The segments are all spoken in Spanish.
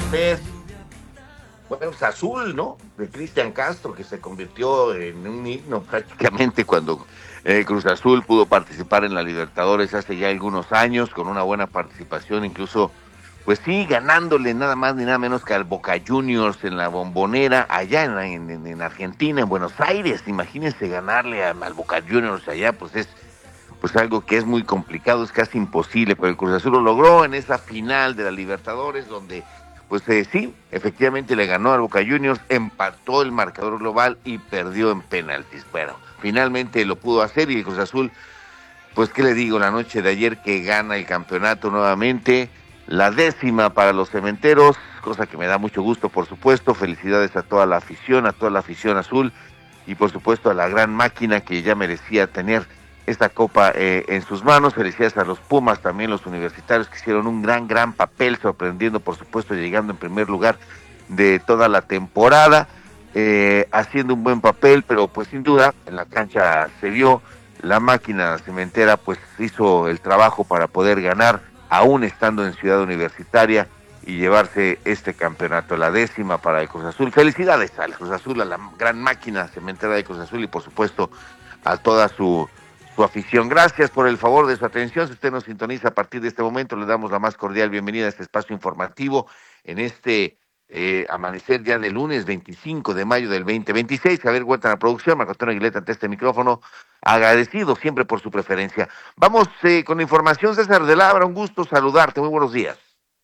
usted. Bueno, pues Azul, ¿no? De Cristian Castro, que se convirtió en un himno prácticamente cuando Cruz Azul pudo participar en la Libertadores hace ya algunos años, con una buena participación, incluso, pues sí, ganándole nada más ni nada menos que al Boca Juniors en la Bombonera, allá en Argentina, en Buenos Aires. Imagínense ganarle al Boca Juniors allá, pues es pues algo que es muy complicado, es casi imposible, pero el Cruz Azul lo logró en esa final de la Libertadores, donde pues sí, efectivamente le ganó al Boca Juniors, empató el marcador global y perdió en penaltis. Bueno, finalmente lo pudo hacer y el Cruz Azul, pues qué le digo, la noche de ayer que gana el campeonato nuevamente, la 10ª para los cementeros, cosa que me da mucho gusto, por supuesto. Felicidades a toda la afición azul y por supuesto a la gran máquina que ya merecía tener esta copa en sus manos. Felicidades a los Pumas, también los universitarios, que hicieron un gran papel, sorprendiendo, por supuesto, llegando en primer lugar de toda la temporada, haciendo un buen papel, pero pues sin duda en la cancha se vio, la máquina cementera pues hizo el trabajo para poder ganar, aún estando en Ciudad Universitaria, y llevarse este campeonato, la 10ª para el Cruz Azul. Felicidades al Cruz Azul, a la gran máquina cementera de Cruz Azul y por supuesto a toda su afición. Gracias por el favor de su atención. Si usted nos sintoniza a partir de este momento, le damos la más cordial bienvenida a este espacio informativo en este amanecer ya de lunes 25 de mayo del 2026. Javier Huerta en la producción, Marco Antonio Aguileta ante este micrófono. Agradecido siempre por su preferencia. Vamos con información. César de Labra, un gusto saludarte. Muy buenos días.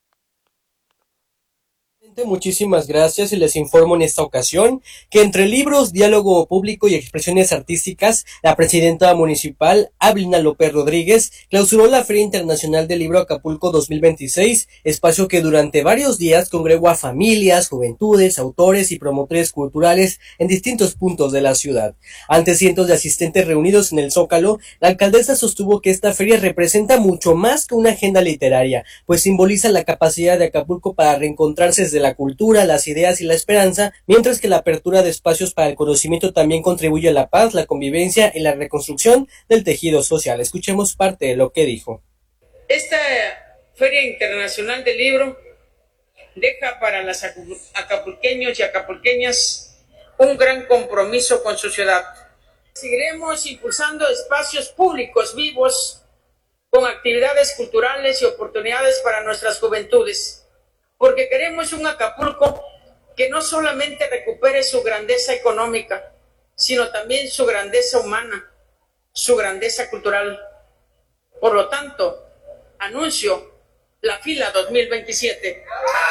Muchísimas gracias y les informo en esta ocasión que entre libros, diálogo público y expresiones artísticas, la presidenta municipal, Avelina López Rodríguez, clausuró la Feria Internacional del Libro Acapulco 2026, espacio que durante varios días congregó a familias, juventudes, autores y promotores culturales en distintos puntos de la ciudad. Ante cientos de asistentes reunidos en el Zócalo, la alcaldesa sostuvo que esta feria representa mucho más que una agenda literaria, pues simboliza la capacidad de Acapulco para reencontrarse desde la cultura, las ideas y la esperanza, mientras que la apertura de espacios para el conocimiento también contribuye a la paz, la convivencia y la reconstrucción del tejido social. Escuchemos parte de lo que dijo. Esta Feria Internacional del Libro deja para los acapulqueños y acapulqueñas un gran compromiso con su ciudad. Seguiremos impulsando espacios públicos vivos con actividades culturales y oportunidades para nuestras juventudes, porque queremos un Acapulco que no solamente recupere su grandeza económica, sino también su grandeza humana, su grandeza cultural. Por lo tanto, anuncio la fila 2027.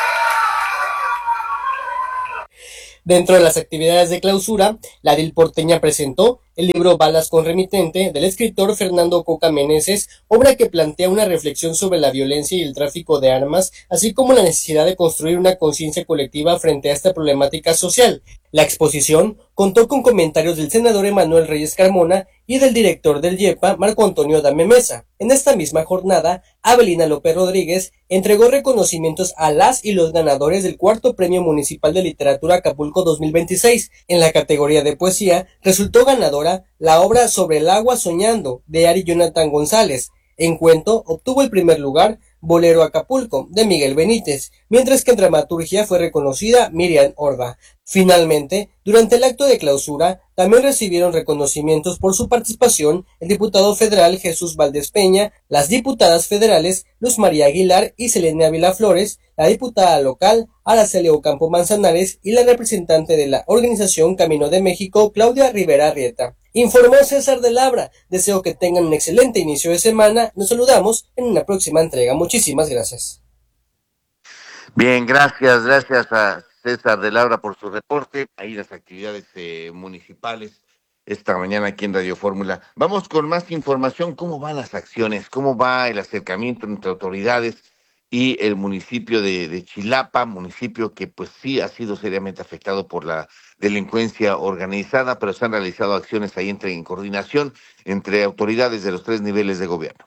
Dentro de las actividades de clausura, la edil porteña presentó el libro Balas con remitente del escritor Fernando Coca Meneses, obra que plantea una reflexión sobre la violencia y el tráfico de armas, así como la necesidad de construir una conciencia colectiva frente a esta problemática social. La exposición contó con comentarios del senador Emanuel Reyes Carmona y del director del YEPA, Marco Antonio Dame Mesa. En esta misma jornada, Avelina López Rodríguez entregó reconocimientos a las y los ganadores del cuarto Premio Municipal de Literatura Acapulco 2026. En la categoría de poesía, resultó ganadora la obra Sobre el agua soñando, de Ari Jonathan González. En cuento, obtuvo el primer lugar Bolero Acapulco, de Miguel Benítez, mientras que en dramaturgia fue reconocida Miriam Orda. Finalmente, durante el acto de clausura, también recibieron reconocimientos por su participación el diputado federal Jesús Valdés Peña, las diputadas federales Luz María Aguilar y Selene Ávila Flores, la diputada local Araceli Ocampo Manzanares y la representante de la organización Camino de México, Claudia Rivera Arrieta. Informó César de Labra. Deseo que tengan un excelente inicio de semana. Nos saludamos en una próxima entrega. Muchísimas gracias. Bien, gracias a César de Labra por su reporte. Ahí las actividades municipales esta mañana aquí en Radio Fórmula. Vamos con más información. ¿Cómo van las acciones? ¿Cómo va el acercamiento entre autoridades y el municipio de Chilapa, municipio que pues sí ha sido seriamente afectado por la delincuencia organizada, pero se han realizado acciones ahí en coordinación entre autoridades de los 3 niveles de gobierno?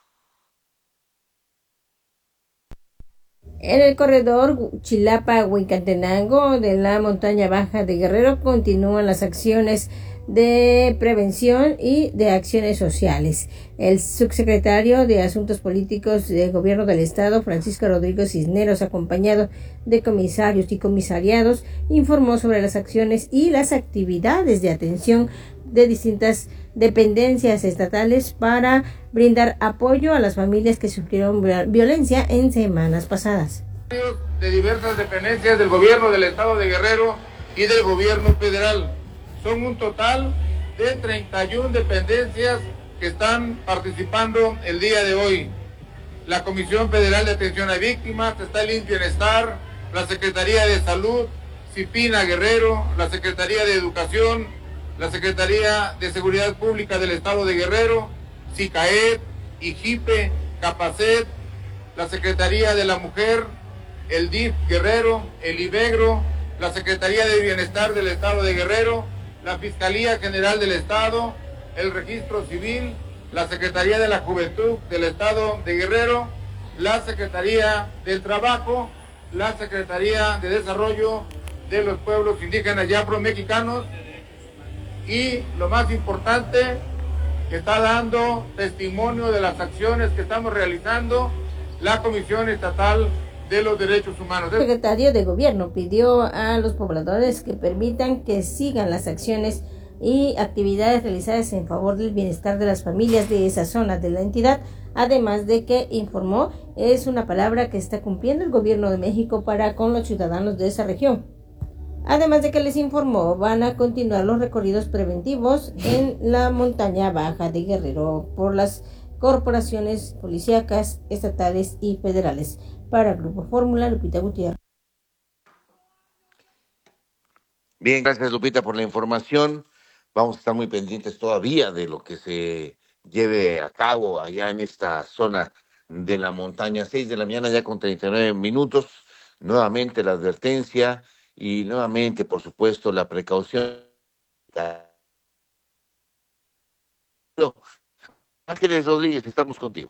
En el corredor Chilapa-Huincatenango de la montaña baja de Guerrero continúan las acciones de Prevención y de Acciones Sociales. El subsecretario de Asuntos Políticos del Gobierno del Estado, Francisco Rodrigo Cisneros, acompañado de comisarios y comisariados, informó sobre las acciones y las actividades de atención de distintas dependencias estatales para brindar apoyo a las familias que sufrieron violencia en semanas pasadas. De diversas dependencias del gobierno del estado de Guerrero y del gobierno federal. Son un total de 31 dependencias que están participando el día de hoy. La Comisión Federal de Atención a Víctimas, está el Bienestar, la Secretaría de Salud, CIPINA Guerrero, la Secretaría de Educación, la Secretaría de Seguridad Pública del Estado de Guerrero, SICAED, IJIPE, CAPACET, la Secretaría de la Mujer, el DIF Guerrero, el IBEGRO, la Secretaría de Bienestar del Estado de Guerrero, la Fiscalía General del Estado, el Registro Civil, la Secretaría de la Juventud del Estado de Guerrero, la Secretaría del Trabajo, la Secretaría de Desarrollo de los Pueblos Indígenas y Afromexicanos, y lo más importante, que está dando testimonio de las acciones que estamos realizando la Comisión Estatal de los Derechos Humanos. El secretario de Gobierno pidió a los pobladores que permitan que sigan las acciones y actividades realizadas en favor del bienestar de las familias de esa zona de la entidad, además de que informó es una palabra que está cumpliendo el Gobierno de México para con los ciudadanos de esa región. Además de que les informó, van a continuar los recorridos preventivos en la montaña baja de Guerrero por las corporaciones policíacas, estatales y federales. Para Grupo Fórmula, Lupita Gutiérrez. Bien, gracias Lupita por la información. Vamos a estar muy pendientes todavía de lo que se lleve a cabo allá en esta zona de la montaña. 6 de la mañana ya con 39 minutos. Nuevamente la advertencia y nuevamente, por supuesto, la precaución. Ángeles Rodríguez, estamos contigo.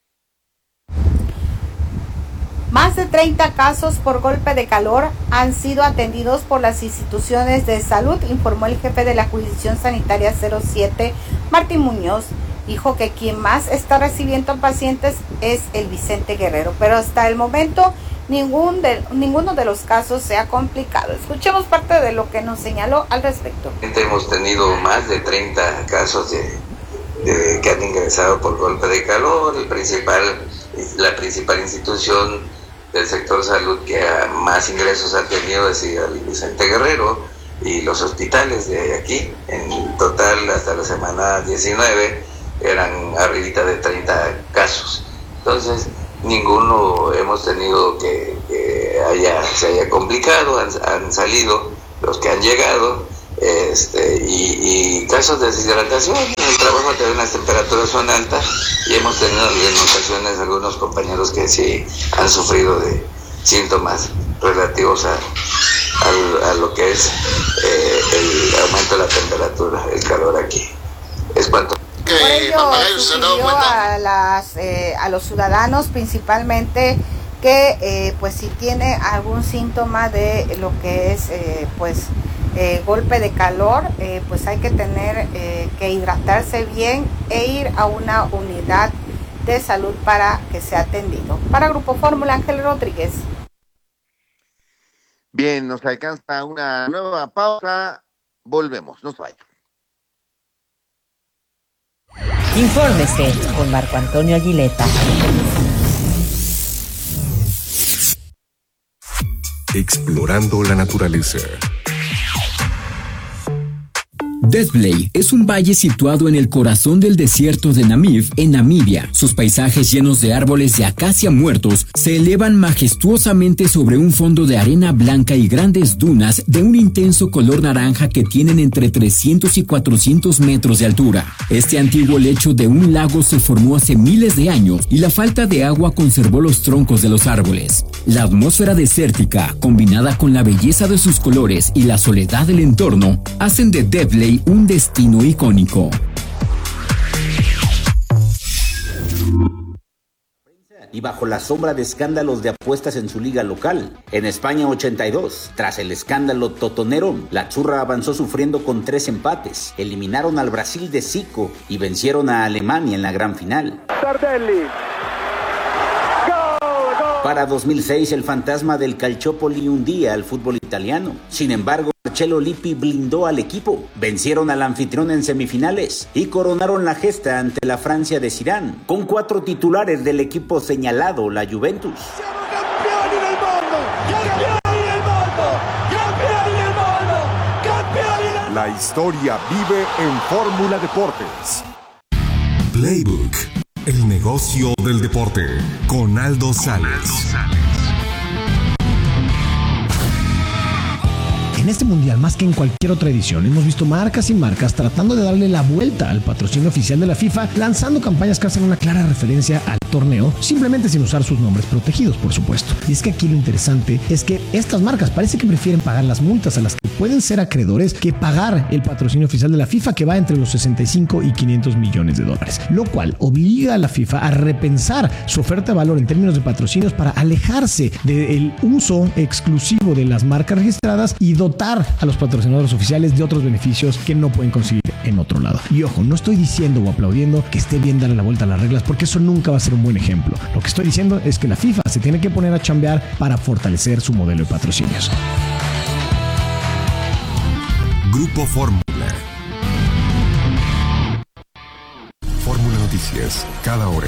Más de 30 casos por golpe de calor han sido atendidos por las instituciones de salud, informó el jefe de la jurisdicción sanitaria 07, Martín Muñoz. Dijo que quien más está recibiendo pacientes es el Vicente Guerrero, pero hasta el momento ninguno de los casos se ha complicado. Escuchemos parte de lo que nos señaló al respecto. Hemos tenido más de 30 casos que han ingresado por golpe de calor. La principal institución del sector salud que más ingresos ha tenido es el Vicente Guerrero y los hospitales de aquí. En total, hasta la semana 19 eran arribita de 30 casos. Entonces, ninguno hemos tenido que se haya complicado, han salido los que han llegado, y casos de deshidratación. En el trabajo también las temperaturas son altas y hemos tenido en ocasiones algunos compañeros que sí han sufrido de síntomas relativos a lo que es el aumento de la temperatura, el calor aquí. Es cuanto. Por ello sugirió a los ciudadanos principalmente que pues si tiene algún síntoma de lo que es golpe de calor, pues hay que tener que hidratarse bien e ir a una unidad de salud para que sea atendido. Para Grupo Fórmula, Ángel Rodríguez. Bien, nos alcanza una nueva pausa, volvemos, no se vayan. Infórmese con Marco Antonio Aguileta. Explorando la naturaleza. Deathblay es un valle situado en el corazón del desierto de Namib, en Namibia. Sus paisajes llenos de árboles de acacia muertos se elevan majestuosamente sobre un fondo de arena blanca y grandes dunas de un intenso color naranja que tienen entre 300 y 400 metros de altura. Este antiguo lecho de un lago se formó hace miles de años y la falta de agua conservó los troncos de los árboles. La atmósfera desértica, combinada con la belleza de sus colores y la soledad del entorno, hacen de Deathblay un destino icónico. y bajo la sombra de escándalos de apuestas en su liga local. En España 82, tras el escándalo totonero, la Churra avanzó sufriendo con 3 empates. Eliminaron al Brasil de Zico y vencieron a Alemania en la gran final. Tardelli. Para 2006, el fantasma del Calciopoli hundía al fútbol italiano. Sin embargo, Marcello Lippi blindó al equipo. Vencieron al anfitrión en semifinales y coronaron la gesta ante la Francia de Zidane, con 4 titulares del equipo señalado, la Juventus. La historia vive en Fórmula Deportes. Playbook, el negocio del deporte, con Aldo Sales. En este mundial, más que en cualquier otra edición, hemos visto marcas y marcas tratando de darle la vuelta al patrocinio oficial de la FIFA, lanzando campañas que hacen una clara referencia al torneo, simplemente sin usar sus nombres protegidos, por supuesto. Y es que aquí lo interesante es que estas marcas parece que prefieren pagar las multas a las que pueden ser acreedores que pagar el patrocinio oficial de la FIFA, que va entre los 65 y 500 millones de dólares, lo cual obliga a la FIFA a repensar su oferta de valor en términos de patrocinios para alejarse del uso exclusivo de las marcas registradas y dotar a los patrocinadores oficiales de otros beneficios que no pueden conseguir en otro lado. Y ojo, no estoy diciendo o aplaudiendo que esté bien darle la vuelta a las reglas, porque eso nunca va a ser un buen ejemplo. Lo que estoy diciendo es que la FIFA se tiene que poner a chambear para fortalecer su modelo de patrocinios. Grupo Fórmula. Fórmula Noticias, cada hora.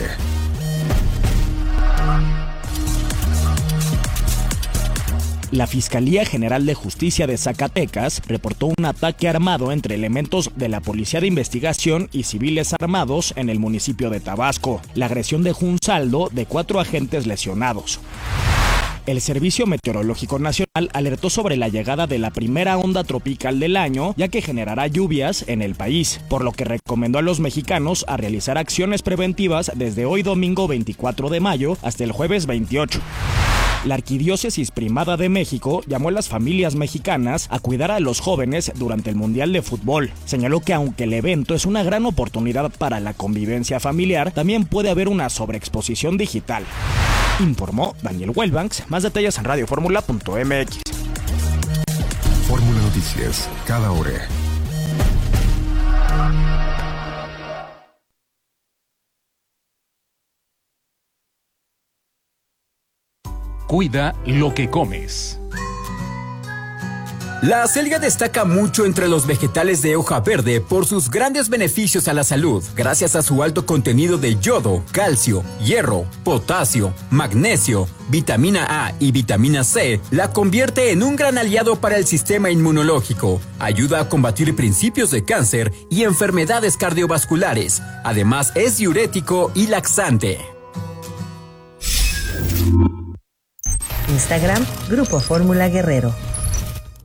La Fiscalía General de Justicia de Zacatecas reportó un ataque armado entre elementos de la Policía de Investigación y civiles armados en el municipio de Tabasco. La agresión dejó un saldo de 4 agentes lesionados. El Servicio Meteorológico Nacional alertó sobre la llegada de la primera onda tropical del año, ya que generará lluvias en el país, por lo que recomendó a los mexicanos a realizar acciones preventivas desde hoy domingo 24 de mayo hasta el jueves 28. La Arquidiócesis Primada de México llamó a las familias mexicanas a cuidar a los jóvenes durante el Mundial de Fútbol. Señaló que aunque el evento es una gran oportunidad para la convivencia familiar, también puede haber una sobreexposición digital. Informó Daniel Wellbanks. Más detalles en radioformula.mx. Fórmula Noticias, cada hora. Cuida lo que comes. La acelga destaca mucho entre los vegetales de hoja verde por sus grandes beneficios a la salud, gracias a su alto contenido de yodo, calcio, hierro, potasio, magnesio, vitamina A y vitamina C. La convierte en un gran aliado para el sistema inmunológico. Ayuda a combatir principios de cáncer y enfermedades cardiovasculares. Además, es diurético y laxante. Instagram, Grupo Fórmula Guerrero.